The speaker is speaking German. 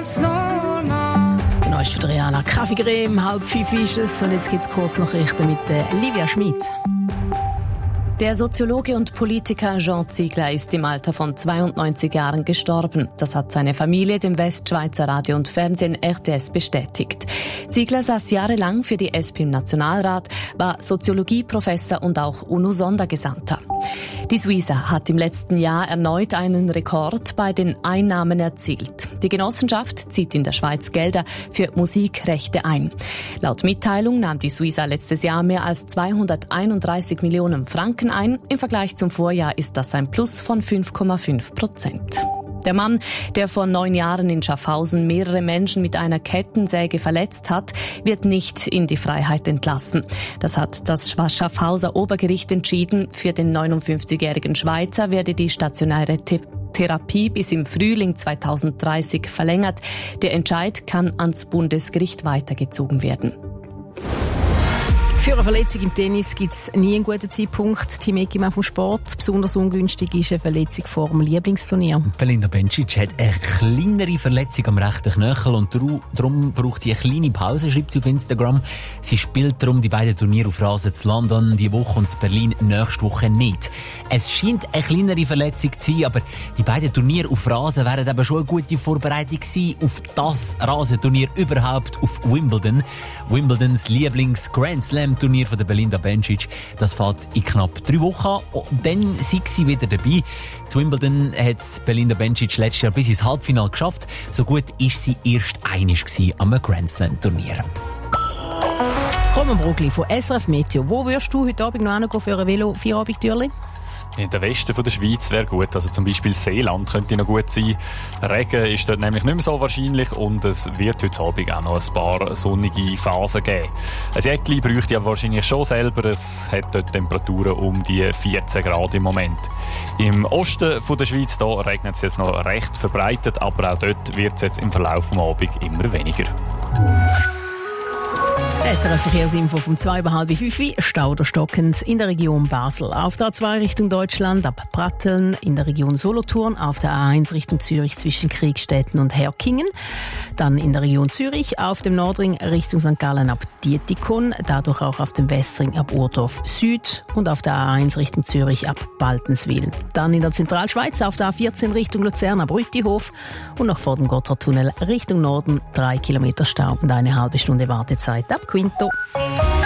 Genau, ist für Rihanna Kaffeecreme, 4:30 ist es. Und jetzt gibt es kurz Nachrichten mit Livia Schmid. Der Soziologe und Politiker Jean Ziegler ist im Alter von 92 Jahren gestorben. Das hat seine Familie dem Westschweizer Radio und Fernsehen RTS bestätigt. Ziegler saß jahrelang für die SP im Nationalrat, war Soziologieprofessor und auch UNO-Sondergesandter. Die Suiza hat im letzten Jahr erneut einen Rekord bei den Einnahmen erzielt. Die Genossenschaft zieht in der Schweiz Gelder für Musikrechte ein. Laut Mitteilung nahm die Suiza letztes Jahr mehr als 231 Millionen Franken ein. Im Vergleich zum Vorjahr ist das ein Plus von 5,5%. Der Mann, der vor 9 Jahren in Schaffhausen mehrere Menschen mit einer Kettensäge verletzt hat, wird nicht in die Freiheit entlassen. Das hat das Schaffhauser Obergericht entschieden. Für den 59-jährigen Schweizer werde die stationäre Therapie bis im Frühling 2030 verlängert. Der Entscheid kann ans Bundesgericht weitergezogen werden. Für eine Verletzung im Tennis gibt es nie einen guten Zeitpunkt. Team Ekimann vom Sport. Besonders ungünstig ist eine Verletzung vor dem Lieblingsturnier. Belinda Bencic hat eine kleinere Verletzung am rechten Knöchel und darum braucht sie eine kleine Pause, schreibt sie auf Instagram. Sie spielt darum die beiden Turniere auf Rasen zu London diese Woche und zu Berlin nächste Woche nicht. Es scheint eine kleinere Verletzung zu sein, aber die beiden Turniere auf Rasen wären eben schon eine gute Vorbereitung gewesen auf das Rasenturnier überhaupt, auf Wimbledon. Wimbledons Lieblings-Grand Slam Turnier von der Belinda Bencic. Das fällt in knapp 3 Wochen an. Und dann sind sie wieder dabei. Zu Wimbledon hat Belinda Bencic letztes Jahr bis ins Halbfinale geschafft. So gut ist sie erst einmal am Grand Slam Turnier. Roman Brugli von SRF Meteo. Wo würdest du heute Abend noch hingehen für ein Velo-Feierabendtürli? In der Westen von der Schweiz wäre gut, also zum Beispiel Seeland könnte noch gut sein. Regen ist dort nämlich nicht mehr so wahrscheinlich und es wird heute Abend auch noch ein paar sonnige Phasen geben. Ein Jäckli bräuchte ja wahrscheinlich schon selber, es hat dort Temperaturen um die 14 Grad im Moment. Im Osten von der Schweiz da regnet es jetzt noch recht verbreitet, aber auch dort wird es jetzt im Verlauf des Abends immer weniger. SRF Verkehrsinfo vom 4:30 Stau oder stockend in der Region Basel. Auf der A2 Richtung Deutschland ab Pratteln, in der Region Solothurn, auf der A1 Richtung Zürich zwischen Kriegstetten und Herkingen. Dann in der Region Zürich, auf dem Nordring Richtung St. Gallen ab Dietikon, dadurch auch auf dem Westring ab Urdorf Süd und auf der A1 Richtung Zürich ab Baltenswil. Dann in der Zentralschweiz auf der A14 Richtung Luzern ab Rütihof und noch vor dem Gotthardtunnel Richtung Norden 3 Kilometer Stau und eine halbe Stunde Wartezeit ab Quinto.